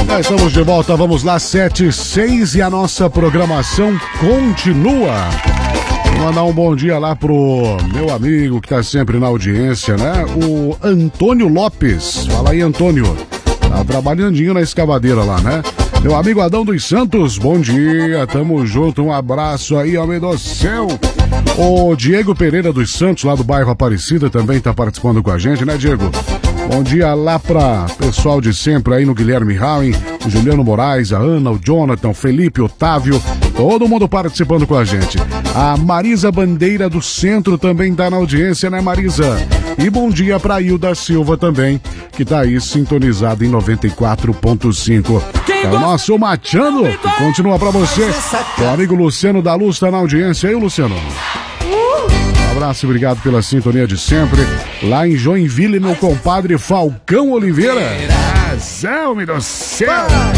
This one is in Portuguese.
Já estamos de volta, vamos lá, 7h06 e a nossa programação continua. Vou mandar um bom dia lá pro meu amigo que tá sempre na audiência, né? O Antônio Lopes. Fala aí, Antônio. Tá trabalhandinho na escavadeira lá, né? Meu amigo Adão dos Santos, bom dia, tamo junto, um abraço aí, homem do céu. O Diego Pereira dos Santos, lá do bairro Aparecida, também tá participando com a gente, né, Diego? Bom dia lá pra pessoal de sempre aí no Guilherme Howen, o Juliano Moraes, a Ana, o Jonathan, o Felipe, o Otávio, todo mundo participando com a gente. A Marisa Bandeira do Centro também tá na audiência, né, Marisa? E bom dia pra Hilda Silva também, que tá aí sintonizado em 94.5. É o nosso Machando, que continua pra você. O amigo Luciano da Luz tá na audiência aí, Luciano. Um abraço e obrigado pela sintonia de sempre. Lá em Joinville, meu compadre Falcão Oliveira. Céu, meu Deus do céu.